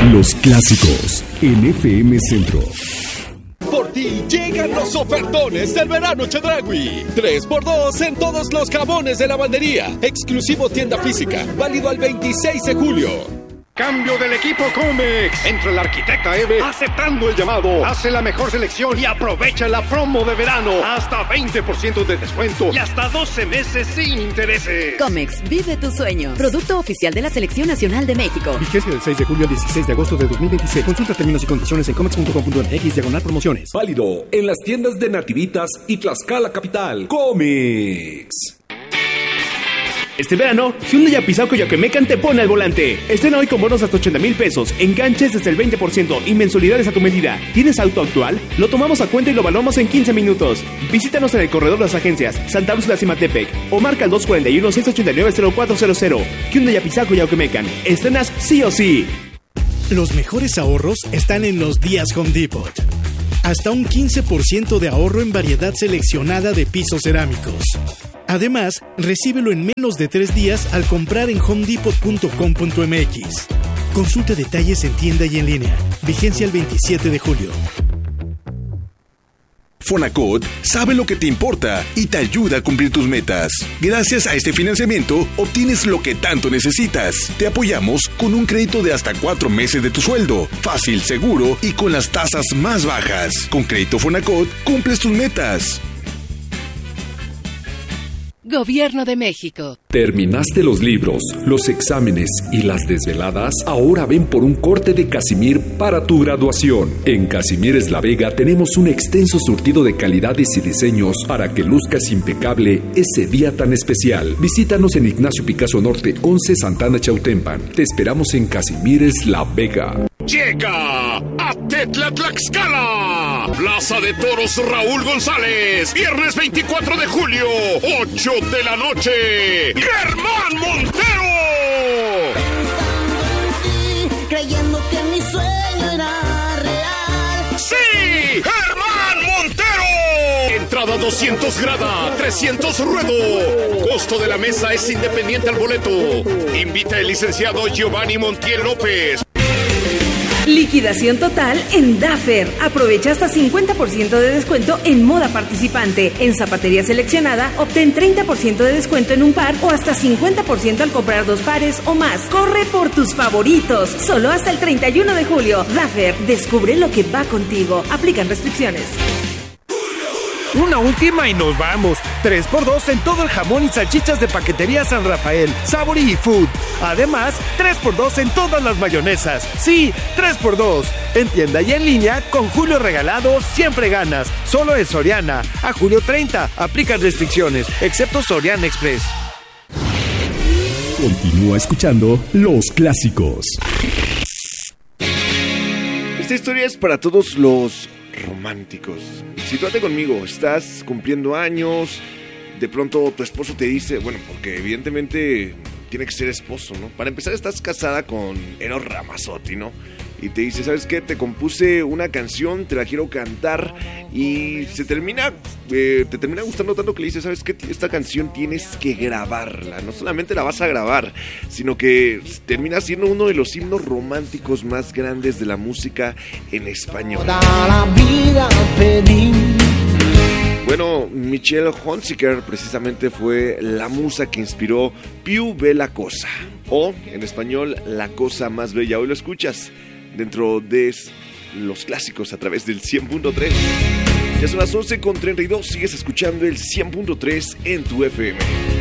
Los clásicos en FM Centro. Por ti llegan los ofertones del verano Chedraui. 3x2 en todos los jabones de lavandería. Exclusivo tienda física. Válido al 26 de julio. Cambio del equipo Comex. Entra el arquitecta Eve aceptando el llamado. Hace la mejor selección y aprovecha la promo de verano. Hasta 20% de descuento y hasta 12 meses sin intereses. Comex, vive tu sueño. Producto oficial de la Selección Nacional de México. Vigencia del 6 de julio al 16 de agosto de 2026. Consulta términos y condiciones en comex.com.mx/promociones. Válido en las tiendas de Nativitas y Tlaxcala Capital. Comex. Este verano, Hyundai Apizaco y Yaquemecan te pone al volante. Estrena hoy con bonos hasta 80,000 pesos, enganches desde el 20% y mensualidades a tu medida. ¿Tienes auto actual? Lo tomamos a cuenta y lo evaluamos en 15 minutos. Visítanos en el corredor de las agencias Santa Úrsula Cimatepec o marca al 241-689-0400. Hyundai Apizaco y Yaquemecan. Estrenas sí o sí. Los mejores ahorros están en los días Home Depot. Hasta un 15% de ahorro en variedad seleccionada de pisos cerámicos. Además, recíbelo en menos de 3 días al comprar en homedepot.com.mx. Consulta detalles en tienda y en línea. Vigencia el 27 de julio. Fonacot sabe lo que te importa y te ayuda a cumplir tus metas. Gracias a este financiamiento, obtienes lo que tanto necesitas. Te apoyamos con un crédito de hasta 4 meses de tu sueldo. Fácil, seguro y con las tasas más bajas. Con Crédito Fonacot, cumples tus metas. Gobierno de México. ¿Terminaste los libros, los exámenes y las desveladas? Ahora ven por un corte de Casimir para tu graduación. En Casimires La Vega tenemos un extenso surtido de calidades y diseños para que luzcas impecable ese día tan especial. Visítanos en Ignacio Picasso Norte 11 Santana Chautempan. Te esperamos en Casimires La Vega. Llega a Tetla Tlaxcala, Plaza de Toros Raúl González, viernes 24 de julio, 8 de la noche, Germán Montero. Creyendo que mi sueño era real. ¡Sí! ¡Germán Montero! Entrada 200 grada, 300 ruedo. Costo de la mesa es independiente al boleto. Invita el licenciado Giovanni Montiel López. Liquidación total en Daffer. Aprovecha hasta 50% de descuento en moda participante. En zapatería seleccionada, obtén 30% de descuento en un par o hasta 50% al comprar 2 pares o más. Corre por tus favoritos. Solo hasta el 31 de julio. Daffer, descubre lo que va contigo. Aplican restricciones. Una última y nos vamos. 3x2 en todo el jamón y salchichas de Paquetería San Rafael, Savory y Food. Además, 3x2 en todas las mayonesas. Sí, 3x2. En tienda y en línea, con Julio Regalado, siempre ganas. Solo en Soriana. A julio 30. Aplican restricciones, excepto Soriana Express. Continúa escuchando Los Clásicos. Esta historia es para todos los románticos. Sitúate conmigo, estás cumpliendo años, de pronto tu esposo te dice, bueno, porque evidentemente tiene que ser esposo, ¿no? Para empezar, estás casada con Eros Ramazzotti, ¿no? Y te dice, ¿sabes qué? Te compuse una canción, te la quiero cantar. Y te termina gustando tanto que le dices, ¿sabes qué? Esta canción tienes que grabarla. No solamente la vas a grabar, sino que termina siendo uno de los himnos románticos más grandes de la música en español. Bueno, Michelle Hunziker precisamente fue la musa que inspiró Più Bella Cosa, o en español, La Cosa Más Bella. Hoy lo escuchas dentro de Los Clásicos a través del 100.3. Ya son las 11:32, sigues escuchando el 100.3 en tu FM.